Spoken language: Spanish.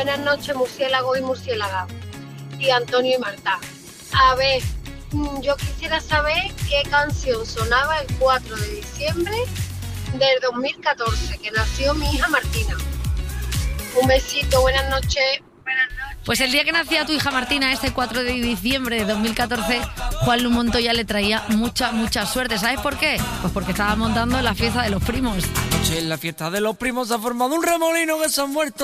Buenas noches, murciélagos y murciélagas. Y Antonio y Marta. A ver, yo quisiera saber qué canción sonaba el 4 de diciembre del 2014, que nació mi hija Martina. Un besito, buenas noches. Pues el día que nacía tu hija Martina, este 4 de diciembre de 2014, Juan Lu Montoya le traía mucha suerte. ¿Sabes por qué? Pues porque estaba montando la fiesta de los primos. Anoche en la fiesta de los primos se ha formado un remolino que se han muerto